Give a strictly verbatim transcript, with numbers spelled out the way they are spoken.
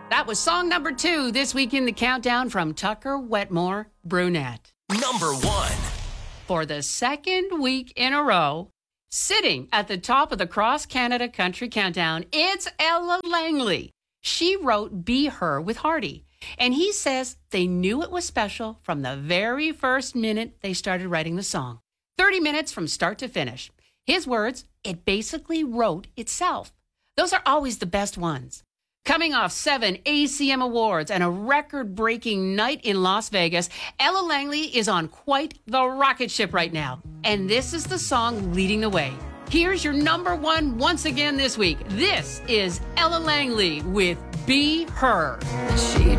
That was song number two this week in the countdown from Tucker Wetmore, Brunette. Number one. For the second week in a row, sitting at the top of the Cross Canada Country Countdown, it's Ella Langley. She wrote Be Her with Hardy. And he says they knew it was special from the very first minute they started writing the song. thirty minutes from start to finish. His words, it basically wrote itself. Those are always the best ones. Coming off seven A C M Awards and a record-breaking night in Las Vegas, Ella Langley is on quite the rocket ship right now. And this is the song leading the way. Here's your number one once again this week. This is Ella Langley with Be Her. She